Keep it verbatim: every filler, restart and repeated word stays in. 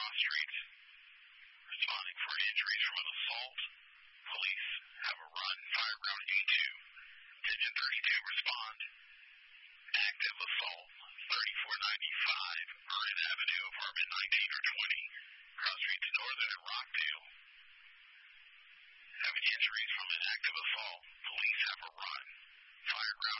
cross streets. Responding for injuries from an assault. Police have a run. Fireground A two. Engine thirty-two respond. Active assault. thirty-four ninety-five. Vernon Avenue, apartment nineteen or twenty. Cross streets northern and Rockdale. Having injuries from an active assault. Police have a run. Fireground